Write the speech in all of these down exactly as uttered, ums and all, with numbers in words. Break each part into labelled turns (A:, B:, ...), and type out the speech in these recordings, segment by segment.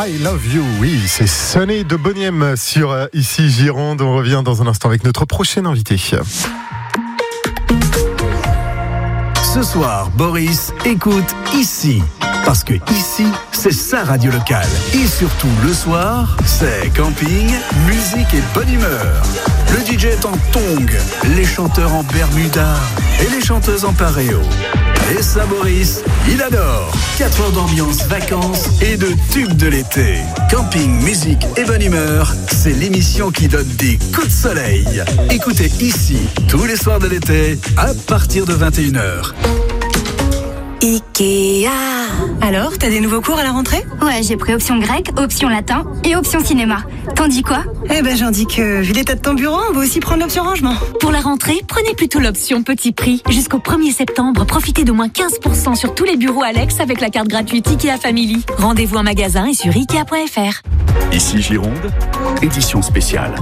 A: I Love You, oui, c'est Sonné de Boney M sur euh, Ici Gironde. On revient dans un instant avec notre prochain invité.
B: Ce soir, Boris écoute Ici. Parce que ici, c'est sa radio locale. Et surtout, le soir, c'est camping, musique et bonne humeur. Le D J est en tongs, les chanteurs en bermuda et les chanteuses en paréo. Et ça, Boris, il adore. quatre heures d'ambiance, vacances et de tubes de l'été. Camping, musique et bonne humeur, c'est l'émission qui donne des coups de soleil. Écoutez Ici, tous les soirs de l'été, à partir de vingt et une heures.
C: Ikea. Alors, t'as des nouveaux cours à la rentrée ?
D: Ouais, j'ai pris option grec, option latin et option cinéma. T'en dis quoi ?
C: Eh ben, j'en dis que, vu l'état de ton bureau, on va aussi prendre l'option rangement.
E: Pour la rentrée, prenez plutôt l'option petit prix. Jusqu'au premier septembre, profitez de moins quinze pour cent sur tous les bureaux Alex avec la carte gratuite Ikea Family. Rendez-vous en magasin et sur ikea point f r.
B: Ici Gironde, édition spéciale.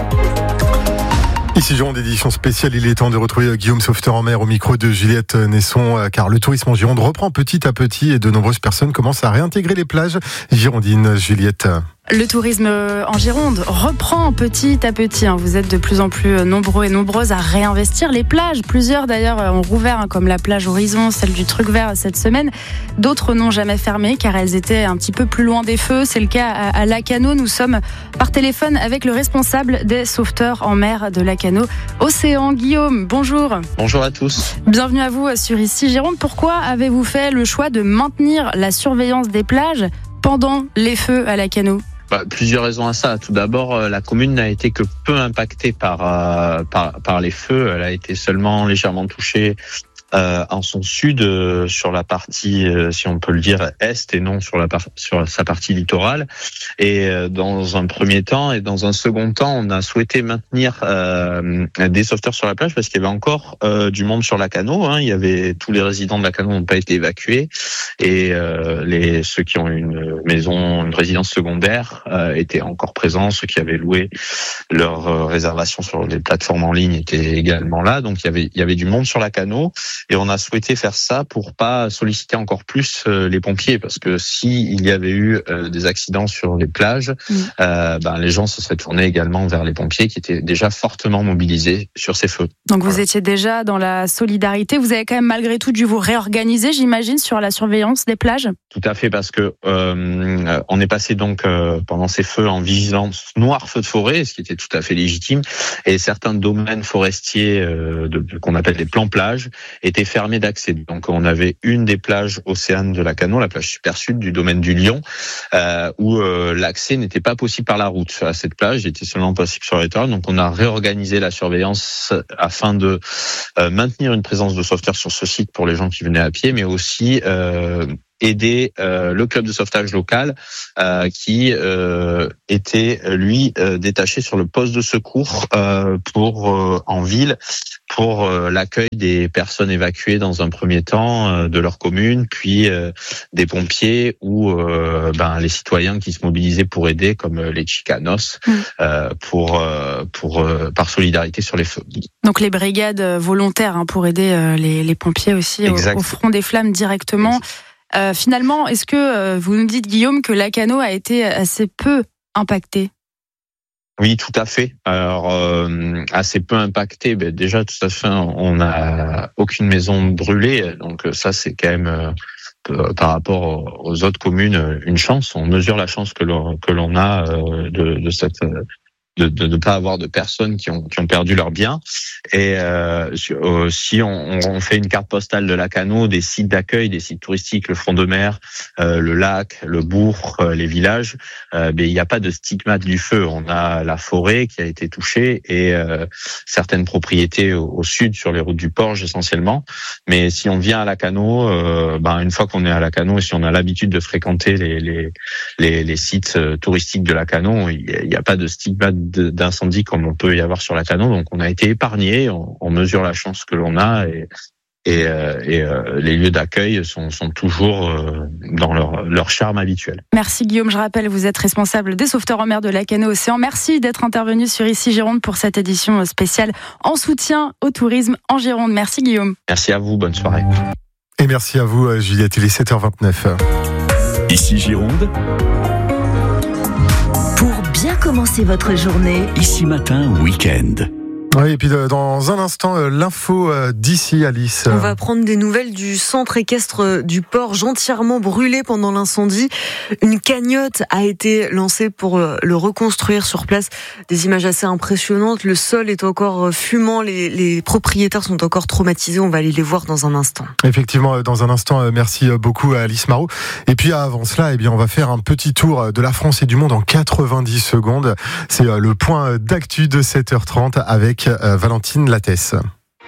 A: Ici Gironde, édition spéciale, il est temps de retrouver Guillaume Sauveteur en mer au micro de Juliette Nesson, car le tourisme en Gironde reprend petit à petit et de nombreuses personnes commencent à réintégrer les plages girondines. Juliette.
F: Le tourisme en Gironde reprend petit à petit. Vous êtes de plus en plus nombreux et nombreuses à réinvestir les plages. Plusieurs d'ailleurs ont rouvert, comme la plage Horizon, celle du Truc Vert cette semaine. D'autres n'ont jamais fermé car elles étaient un petit peu plus loin des feux. C'est le cas à Lacanau. Nous sommes par téléphone avec le responsable des sauveteurs en mer de Lacanau Océan. Guillaume, bonjour.
G: Bonjour à tous.
F: Bienvenue à vous sur Ici Gironde. Pourquoi avez-vous fait le choix de maintenir la surveillance des plages pendant les feux à Lacanau ?
G: Bah, plusieurs raisons à ça. Tout d'abord, la commune n'a été que peu impactée par, euh, par, par les feux. Elle a été seulement légèrement touchée euh, en son sud, euh, sur la partie, euh, si on peut le dire, est et non sur, la par- sur sa partie littorale. Et euh, dans un premier temps et dans un second temps, on a souhaité maintenir euh, des sauveteurs sur la plage parce qu'il y avait encore euh, du monde sur Lacanau. Hein. Il y avait tous les résidents de Lacanau n'ont pas été évacués et euh, les ceux qui ont une maison, une résidence secondaire euh, étaient encore présents. Ceux qui avaient loué leur euh, réservation sur les plateformes en ligne étaient également là. Donc il y avait il y avait du monde sur Lacanau. Et on a souhaité faire ça pour pas solliciter encore plus euh, les pompiers, parce que si il y avait eu euh, des accidents sur les plages, mmh. euh, ben les gens se seraient tournés également vers les pompiers qui étaient déjà fortement mobilisés sur ces feux.
F: Donc vous voilà. étiez déjà dans la solidarité. Vous avez quand même malgré tout dû vous réorganiser, j'imagine, sur la surveillance des plages.
G: Tout à fait, parce que euh, on est passé donc euh, pendant ces feux en vigilance noire feu de forêt, ce qui était tout à fait légitime, et certains domaines forestiers euh, de, qu'on appelle les plans plages étaient fermés d'accès. Donc on avait une des plages océanes de Lacanau, la plage super sud du domaine du Lion, euh, où euh, l'accès n'était pas possible par la route à cette plage, il était seulement possible sur les littoral. Donc on a réorganisé la surveillance afin de euh, maintenir une présence de sauveteurs sur ce site pour les gens qui venaient à pied, mais aussi euh, aider euh, le club de sauvetage local euh, qui euh, était lui euh, détaché sur le poste de secours euh, pour euh, en ville pour euh, l'accueil des personnes évacuées dans un premier temps euh, de leur commune, puis euh, des pompiers ou euh, ben les citoyens qui se mobilisaient pour aider, comme euh, les Chicanos, mmh. euh, pour euh, pour euh, par solidarité sur les feux.
F: Donc les brigades volontaires hein, pour aider euh, les, les pompiers aussi au, au front des flammes directement. Euh, finalement, est-ce que euh, vous nous dites, Guillaume, que Lacanau a été assez peu impacté ?
G: Oui, tout à fait. Alors, euh, assez peu impacté. Ben, déjà, tout à fait, on n'a aucune maison brûlée. Donc ça, c'est quand même, euh, par rapport aux autres communes, une chance. On mesure la chance que l'on, que l'on a euh, de, de cette... de de ne pas avoir de personnes qui ont qui ont perdu leurs biens. Et euh, si on, on fait une carte postale de Lacanau, des sites d'accueil, des sites touristiques, le front de mer, euh, le lac, le bourg, euh, les villages, euh, mais il n'y a pas de stigmate du feu. On a la forêt qui a été touchée et euh, certaines propriétés au, au sud sur les routes du Porge essentiellement. Mais si on vient à Lacanau, euh, ben une fois qu'on est à Lacanau et si on a l'habitude de fréquenter les les les, les sites touristiques de Lacanau, il n'y a, a pas de stigmate d'incendie comme on peut y avoir sur Lacanau. Donc on a été épargné, on, on mesure la chance que l'on a et et, euh, et euh, les lieux d'accueil sont, sont toujours euh, dans leur, leur charme habituel.
F: Merci Guillaume, je rappelle, vous êtes responsable des sauveteurs en mer de Lacanau Océan. Merci d'être intervenu sur Ici Gironde pour cette édition spéciale en soutien au tourisme en Gironde. Merci Guillaume.
G: Merci à vous, bonne soirée.
A: Et merci à vous Juliette, il est sept heures vingt-neuf.
B: Ici Gironde,
H: bien commencer votre journée.
B: Ici Matin, week-end.
A: Oui, et puis dans un instant, l'info d'ici, Alice.
I: On va prendre des nouvelles du centre équestre du Porge, entièrement brûlé pendant l'incendie. Une cagnotte a été lancée pour le reconstruire sur place. Des images assez impressionnantes. Le sol est encore fumant. Les, les propriétaires sont encore traumatisés. On va aller les voir dans un instant.
A: Effectivement, dans un instant, merci beaucoup à Alice Marot. Et puis avant cela, eh bien, on va faire un petit tour de la France et du monde en quatre-vingt-dix secondes. C'est le point d'actu de sept heures trente avec Valentine Lattès.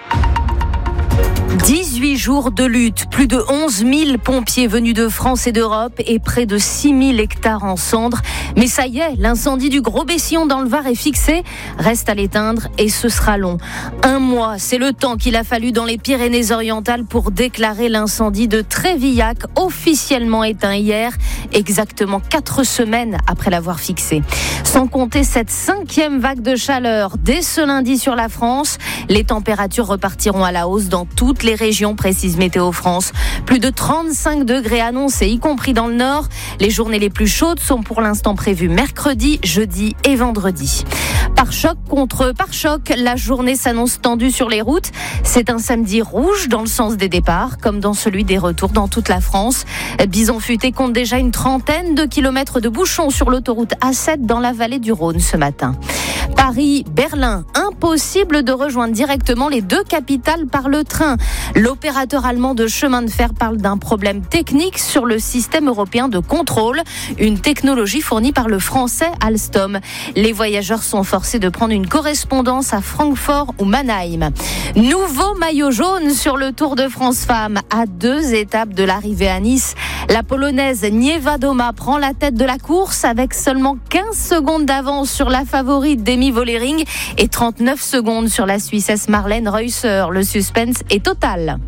E: dix-huit jours de lutte, plus de onze mille pompiers venus de France et d'Europe et près de six mille hectares en cendres. Mais ça y est, l'incendie du Gros Bessillon dans le Var est fixé. Reste à l'éteindre et ce sera long. Un mois, c'est le temps qu'il a fallu dans les Pyrénées-Orientales pour déclarer l'incendie de Trévillac, officiellement éteint hier, exactement quatre semaines après l'avoir fixé. Sans compter cette cinquième vague de chaleur dès ce lundi sur la France, les températures repartiront à la hausse dans toutes les régions, précise Météo France. Plus de trente-cinq degrés annoncés, y compris dans le nord. Les journées les plus chaudes sont pour l'instant prévues mercredi, jeudi et vendredi. Par choc contre par choc, la journée s'annonce tendue sur les routes. C'est un samedi rouge dans le sens des départs, comme dans celui des retours dans toute la France. Bison Futé compte déjà une trentaine de kilomètres de bouchons sur l'autoroute A sept dans la vallée du Rhône ce matin. Paris, Berlin, impossible de rejoindre directement les deux capitales par le train. L'opérateur allemand de chemin de fer parle d'un problème technique sur le système européen de contrôle, une technologie fournie par le français Alstom. Les voyageurs sont forcés de prendre une correspondance à Francfort ou Mannheim. Nouveau maillot jaune sur le Tour de France Femmes, à deux étapes de l'arrivée à Nice. La Polonaise Niewiadoma prend la tête de la course avec seulement quinze secondes d'avance sur la favorite Demi Vollering et trente-neuf secondes sur la Suissesse Marlène Reusser. Le suspense est total.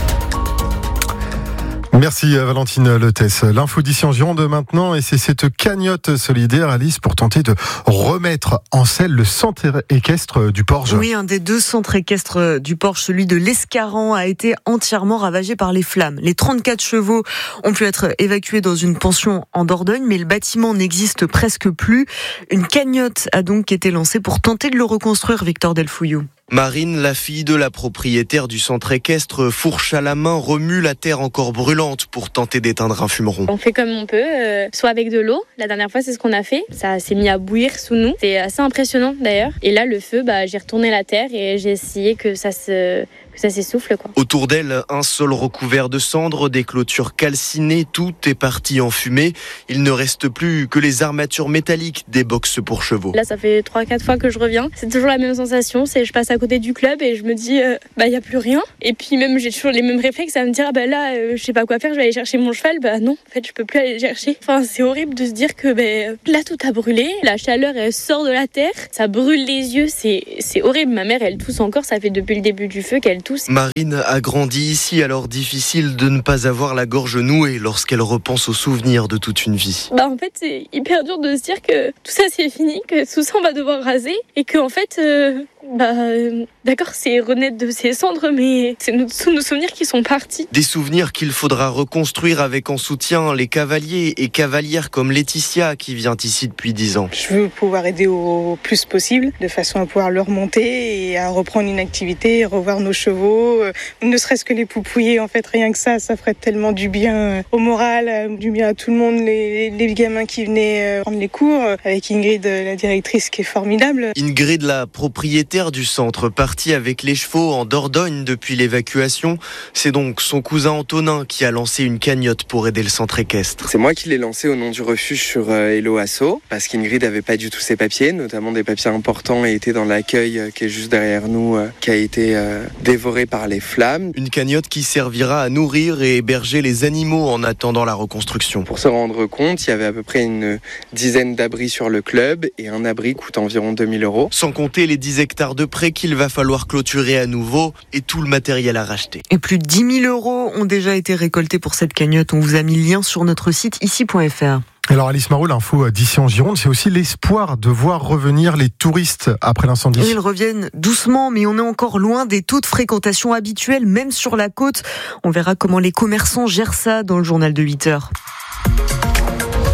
A: Merci Valentine Lattès. L'info d'ici en Gironde maintenant, et c'est cette cagnotte solidaire, Alice, pour tenter de remettre en selle le centre équestre du Porge.
I: Oui, un des deux centres équestres du Porge, celui de l'Escaran, a été entièrement ravagé par les flammes. Les trente-quatre chevaux ont pu être évacués dans une pension en Dordogne, mais le bâtiment n'existe presque plus. Une cagnotte a donc été lancée pour tenter de le reconstruire, Victor Delfouillou.
J: Marine, la fille de la propriétaire du centre équestre, fourche à la main, remue la terre encore brûlante pour tenter d'éteindre un fumeron.
K: On fait comme on peut, euh, soit avec de l'eau. La dernière fois, c'est ce qu'on a fait. Ça s'est mis à bouillir sous nous. C'est assez impressionnant d'ailleurs. Et là, le feu, bah, j'ai retourné la terre et j'ai essayé que ça se... ça s'essouffle, quoi.
J: Autour d'elle, un sol recouvert de cendres, des clôtures calcinées, tout est parti en fumée. Il ne reste plus que les armatures métalliques des boxes pour chevaux.
K: Là, ça fait trois quatre fois que je reviens. C'est toujours la même sensation, c'est je passe à côté du club et je me dis, euh, bah, il n'y a plus rien. Et puis même, j'ai toujours les mêmes réflexes à me dire, ah, bah là, euh, je sais pas quoi faire, je vais aller chercher mon cheval. Bah non, en fait, je peux plus aller le chercher. Enfin, c'est horrible de se dire que bah, là, tout a brûlé. La chaleur, elle sort de la terre. Ça brûle les yeux, c'est, c'est horrible. Ma mère, elle tousse encore. Ça fait depuis le début du feu qu'elle tousse.
J: Marine a grandi ici, alors difficile de ne pas avoir la gorge nouée lorsqu'elle repense aux souvenirs de toute une vie.
K: Bah en fait, c'est hyper dur de se dire que tout ça c'est fini, que tout ça on va devoir raser et que en fait, euh, bah euh, d'accord, c'est renaître de ses cendres, mais c'est nos, tous nos souvenirs qui sont partis.
J: Des souvenirs qu'il faudra reconstruire avec en soutien les cavaliers et cavalières comme Laetitia qui vient ici depuis dix ans.
L: Je veux pouvoir aider au plus possible, de façon à pouvoir le remonter et à reprendre une activité, revoir nos chevaux, euh, ne serait-ce que les poupouiller, en fait, rien que ça, ça ferait tellement du bien au moral, du bien à tout le monde, les, les gamins qui venaient prendre les cours, avec Ingrid, la directrice qui est formidable.
J: Ingrid, la propriétaire du centre, partie avec les chevaux en Dordogne depuis l'évacuation, c'est donc son cousin Antonin qui a lancé une cagnotte pour aider le centre équestre.
M: C'est moi qui l'ai lancé au nom du refuge sur Hello Asso, parce qu'Ingrid n'avait pas du tout ses papiers, notamment des papiers importants, et était dans l'accueil qui est juste derrière nous, qui a été dévoré par les flammes.
J: Une cagnotte qui servira à nourrir et héberger les animaux en attendant la reconstruction.
M: Pour se rendre compte, il y avait à peu près une dizaine d'abris sur le club et un abri coûte environ deux mille euros.
J: Sans compter les dix hectares de prés qu'il va falloir clôturer à nouveau et tout le matériel à racheter.
I: Et plus de dix mille euros ont déjà été récoltés pour cette cagnotte. On vous a mis le lien sur notre site ici point f r.
A: Alors Alice Marot, l'info d'ici en Gironde, c'est aussi l'espoir de voir revenir les touristes après l'incendie.
I: Ils reviennent doucement, mais on est encore loin des taux de fréquentation habituels, même sur la côte. On verra comment les commerçants gèrent ça dans le journal de huit heures.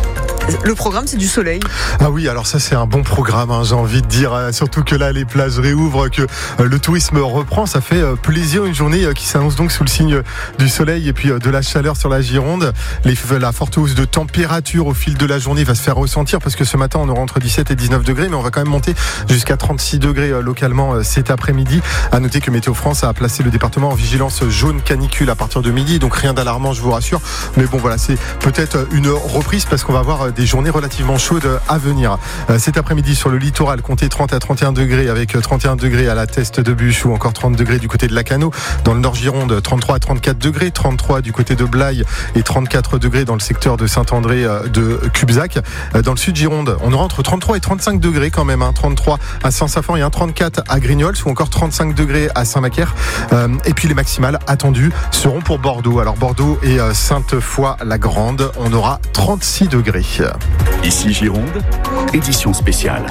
I: Le programme, c'est du soleil.
A: Ah oui, alors ça c'est un bon programme, hein, j'ai envie de dire, euh, surtout que là les plages réouvrent, que euh, le tourisme reprend, ça fait euh, plaisir, une journée euh, qui s'annonce donc sous le signe du soleil et puis euh, de la chaleur sur la Gironde. Les, la forte hausse de température au fil de la journée va se faire ressentir parce que ce matin on aura entre dix-sept et dix-neuf degrés, mais on va quand même monter jusqu'à trente-six degrés euh, localement euh, cet après-midi. À noter que Météo France a placé le département en vigilance jaune canicule à partir de midi, donc rien d'alarmant, je vous rassure, mais bon voilà, c'est peut-être une reprise parce qu'on va avoir des journées relativement chaudes à venir. Cet après-midi sur le littoral, comptez trente à trente et un degrés avec trente et un degrés à la Teste de Bûche ou encore trente degrés du côté de Lacanau. Dans le Nord Gironde, trente-trois à trente-quatre degrés, trente-trois du côté de Blaye et trente-quatre degrés dans le secteur de Saint-André de Cubzac. Dans le Sud Gironde, on aura entre trente-trois et trente-cinq degrés quand même, hein. trente-trois à Saint-Safan et un trente-quatre à Grignols ou encore trente-cinq degrés à Saint-Macaire. Et puis les maximales attendues seront pour Bordeaux. Alors Bordeaux et Sainte-Foy-la-Grande, on aura trente-six degrés.
B: Ici Gironde, édition spéciale.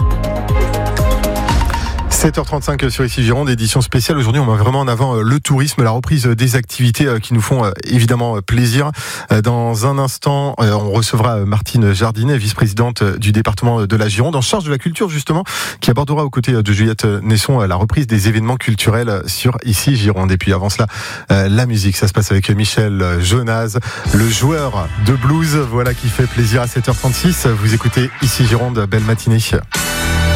A: sept heures trente-cinq sur Ici Gironde, édition spéciale. Aujourd'hui, on met vraiment en avant le tourisme, la reprise des activités qui nous font évidemment plaisir. Dans un instant, on recevra Martine Jardinet, vice-présidente du département de la Gironde, en charge de la culture justement, qui abordera aux côtés de Juliette Nesson la reprise des événements culturels sur Ici Gironde. Et puis avant cela, la musique, ça se passe avec Michel Jonas, le joueur de blues, voilà qui fait plaisir à sept heures trente-six. Vous écoutez Ici Gironde, belle matinée.